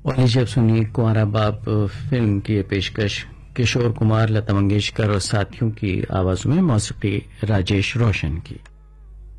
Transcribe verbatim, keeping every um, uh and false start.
और लीजिए अब सुनिए कुंवारा बाप फिल्म की ये पेशकश किशोर कुमार, लता मंगेशकर और साथियों की आवाजों में मौसीकी राजेश रोशन की।